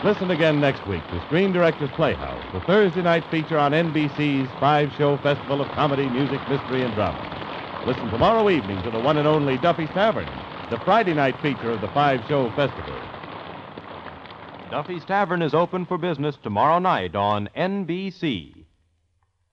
Listen again next week to Screen Directors Playhouse, the Thursday night feature on NBC's five-show festival of comedy, music, mystery, and drama. Listen tomorrow evening to the one and only Duffy's Tavern, the Friday night feature of the five-show festival. Duffy's Tavern is open for business tomorrow night on NBC.